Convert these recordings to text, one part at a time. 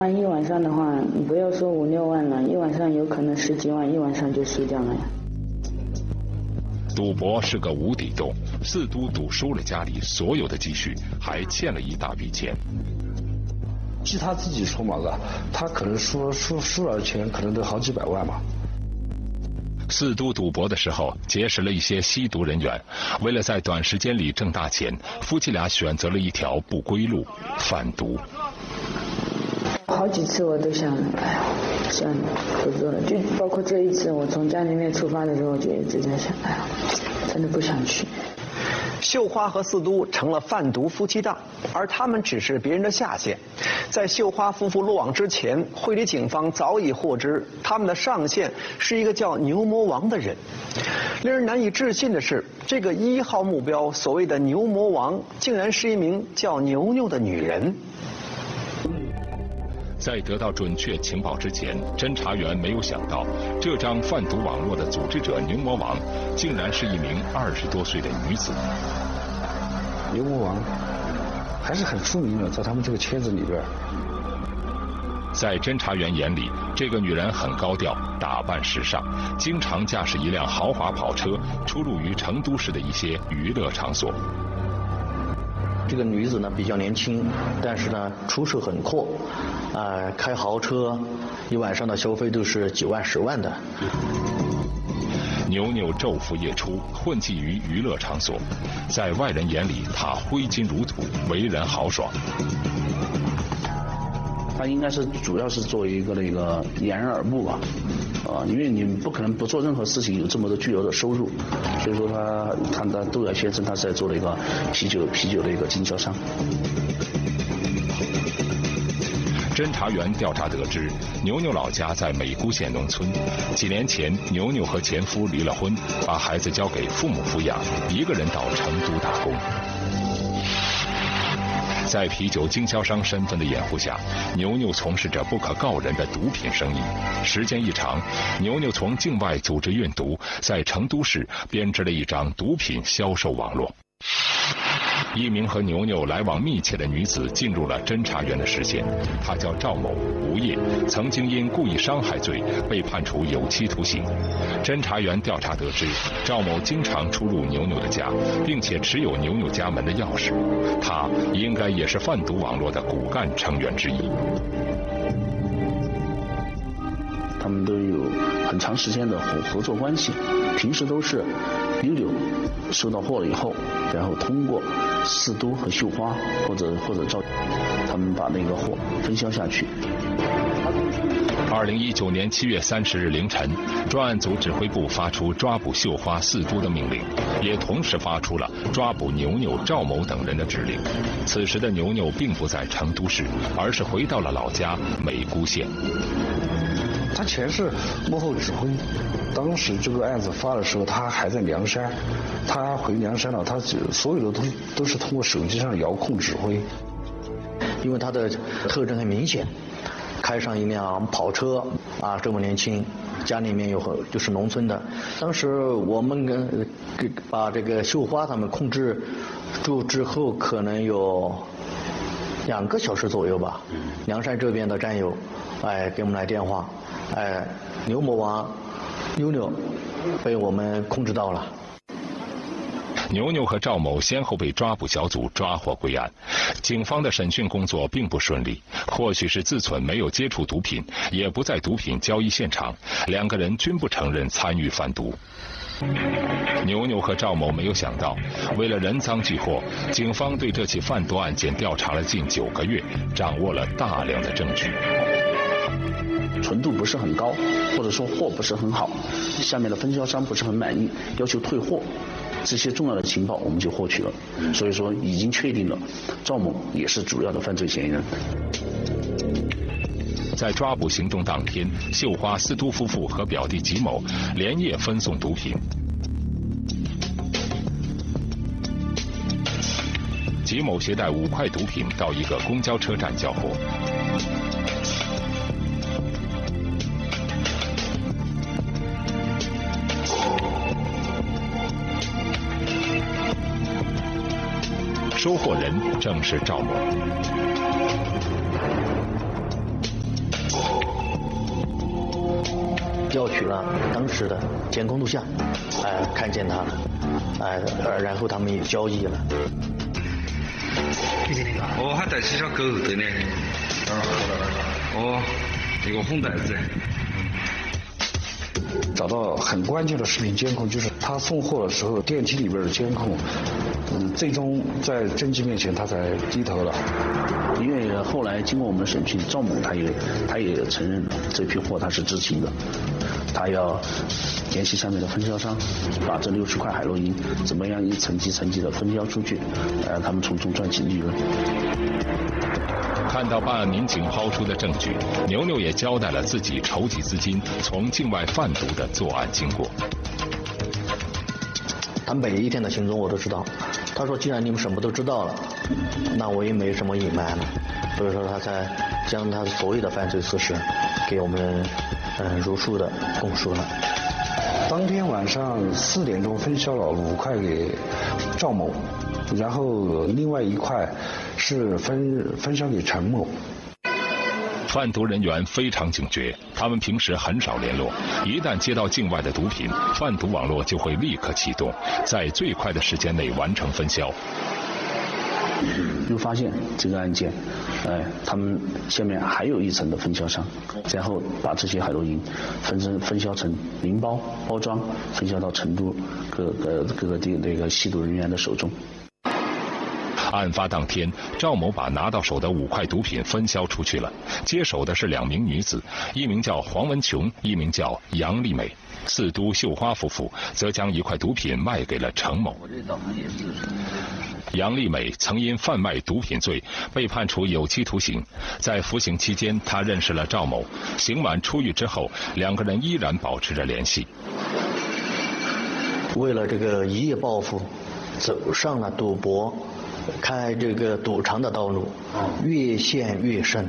一晚上的话，你不要说5、6万了，一晚上有可能10几万，一晚上就输掉了呀。 赌博是个无底洞，四都赌输了家里所有的积蓄，还欠了一大笔钱。 据他自己说嘛，他可能输了钱，可能都好几百万吧。 四都赌博的时候，结识了一些吸毒人员，为了在短时间里挣大钱，夫妻俩选择了一条不归路——贩毒。 好几次我都想，哎呀，算了，不做了。就包括这一次，我从家里面出发的时候，就一直在想，哎呀，真的不想去。 秀花和四都成了贩毒夫妻档，而他们只是别人的下线。在秀花夫妇落网之前，会理警方早已获知他们的上线是一个叫牛魔王的人。令人难以置信的是，这个1号目标所谓的牛魔王，竟然是一名叫牛牛的女人。 在得到准确情报之前，侦查员没有想到，这张贩毒网络的组织者牛魔王，竟然是一名20多岁的女子。 牛魔王还是很出名的，在他们这个圈子里边。 在侦查员眼里，这个女人很高调，打扮时尚，经常驾驶一辆豪华跑车，出入于成都市的一些娱乐场所。 这个女子呢比较年轻，但是呢出手很阔，开豪车，一晚上的消费都是几万、10万的。 牛牛昼伏夜出，混迹于娱乐场所，在外人眼里，他挥金如土，为人豪爽。 他应该是主要是作为一个掩人耳目吧，因为你不可能不做任何事情有这么多巨额的收入，所以说他都要宣称他是在做了一个啤酒的一个经销商。 侦查员调查得知，牛牛老家在美姑县农村。几年前，牛牛和前夫离了婚，把孩子交给父母抚养，一个人到成都打工。在啤酒经销商身份的掩护下，牛牛从事着不可告人的毒品生意。时间一长，牛牛从境外组织运毒，在成都市编织了一张毒品销售网络。一名和牛牛来往密切的女子进入了侦查员的视线，她叫赵某，无业，曾经因故意伤害罪被判处有期徒刑。侦查员调查得知，赵某经常出入牛牛的家，并且持有牛牛家门的钥匙，他应该也是贩毒网络的骨干成员之一。 他们都有很长时间的合作关系，平时都是牛牛收到货了以后，然后通过四都和绣花或者赵，他们把那个货分销下去。 2019年7月30日凌晨，专案组指挥部发出抓捕绣花、四都的命令，也同时发出了抓捕牛牛、赵某等人的指令。此时的牛牛并不在成都市，而是回到了老家美姑县。 他前是幕后指挥，当时这个案子发的时候，他还在凉山，他回凉山了，他所有的都是通过手机上遥控指挥。 因为他的特征很明显，开上一辆跑车这么年轻，家里面就是农村的。当时我们把这个绣花他们控制住之后，可能有2个小时左右吧。凉山这边的战友给我们来电话，牛魔王牛牛被我们控制到了。 牛牛和赵某先后被抓捕小组抓获归案，警方的审讯工作并不顺利。或许是自忖没有接触毒品，也不在毒品交易现场，2个人均不承认参与贩毒。牛牛和赵某没有想到，为了人赃俱获，警方对这起贩毒案件调查了近9个月，掌握了大量的证据。 纯度不是很高，或者说货不是很好，下面的分销商不是很满意，要求退货，这些重要的情报我们就获取了，所以说已经确定了赵某也是主要的犯罪嫌疑人。 在抓捕行动当天，绣花、四都夫妇和表弟吉某连夜分送毒品。吉某携带5块毒品到一个公交车站交货。收货人正是赵某。 调取了当时的监控录像，看见他了，然后他们也交易了。 哦，还带起小狗，对的。哦，一个红袋子。找到很关键的视频监控，就是他送货的时候电梯里边的监控，最终在侦缉面前他才低头了。 因为后来经过我们审讯，赵某他也承认了这批货他是知情的，他要联系下面的分销商，把这60块海洛因怎么样一层级层级的分销出去，他们从中赚取利润。 看到办案民警抛出的证据，牛牛也交代了自己筹集资金从境外贩毒的作案经过。 他每一天的行踪我都知道。他说：“既然你们什么都知道了，那我也没什么隐瞒了。”所以说他才将他所有的犯罪事实给我们如数的供述了。 当天晚上4点钟分销了5块给赵某，然后另外1块是分销给陈某。 贩毒人员非常警觉，他们平时很少联络，一旦接到境外的毒品，贩毒网络就会立刻启动，在最快的时间内完成分销。 又发现这个案件，他们下面还有一层的分销商，然后把这些海洛因分销成零包包装，分销到成都各个地那个吸毒人员的手中。 案发当天，赵某把拿到手的5块毒品分销出去了，接手的是2名女子，一名叫黄文琼，一名叫杨丽美。四都绣花夫妇则将1块毒品卖给了程某。杨丽美曾因贩卖毒品罪被判处有期徒刑，在服刑期间，她认识了赵某，刑满出狱之后，2个人依然保持着联系。 为了这个一夜暴富，走上了赌博、开这个赌场的道路，越陷越深。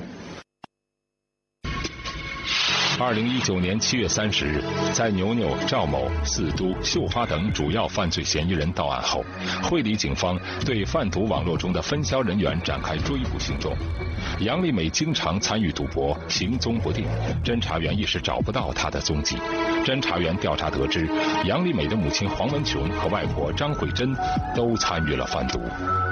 2019年7月30日，在牛牛、赵某、四都、绣花等主要犯罪嫌疑人到案后，会理警方对贩毒网络中的分销人员展开追捕行动。杨丽美经常参与赌博，行踪不定，侦查员一时找不到她的踪迹。侦查员调查得知，杨丽美的母亲黄文琼和外婆张慧珍都参与了贩毒。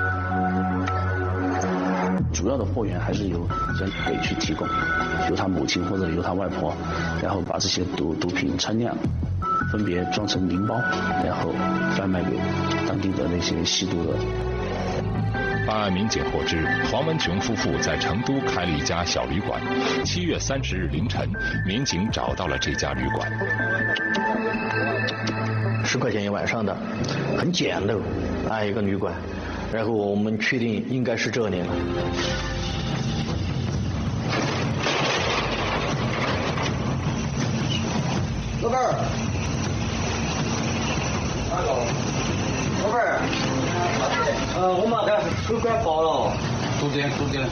主要的货源还是由人给去提供，由他母亲或者由他外婆，然后把这些毒品称量，分别装成零包，然后贩卖给当地的那些吸毒的。 办案民警获知，黄文琼夫妇在成都开了一家小旅馆。7月30日凌晨，民警找到了这家旅馆。 10块钱一晚上的，很简陋，一个旅馆。然后我们确定应该是这里了。 老板儿，老板儿，我们这水管爆了，注点。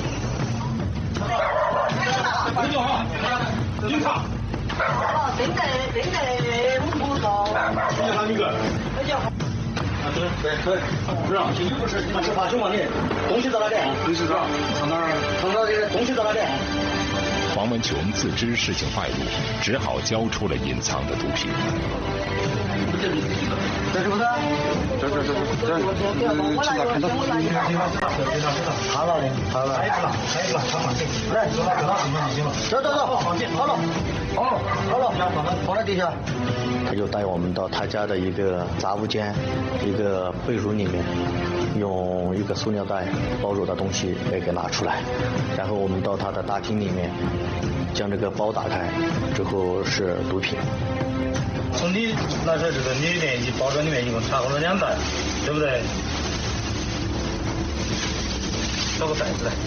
你好，警察。正在我们到。你好，李哥。你好。对，不让，不是，你是怕什么？你东西在哪里？东西上哪儿？上哪里？东西在哪里？ 黄文琼自知事情败露，只好交出了隐藏的毒品。 这是不是？这，警察看到。好了，还一个，他放进。来，走，好了，放在地下。 他就带我们到他家的一个杂物间，一个被褥里面，用一个塑料袋包住的东西给拿出来，然后我们到他的大厅里面，将这个包打开，之后是毒品。 从你拿出来这个里面一包装里面一共查获了2袋，对不对？找个袋子来。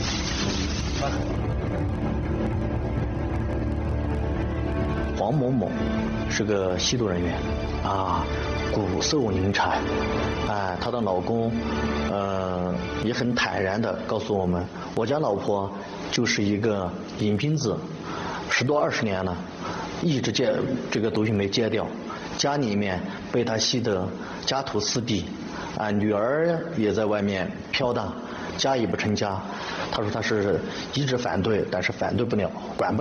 黄某某是个吸毒人员骨瘦嶙峋，她的老公也很坦然地告诉我们，我家老婆就是一个瘾君子，10多20年了，一直戒这个毒品没戒掉，家里面被他吸得家徒四壁，女儿也在外面飘荡，家也不成家。他说他是一直反对，但是反对不了，管不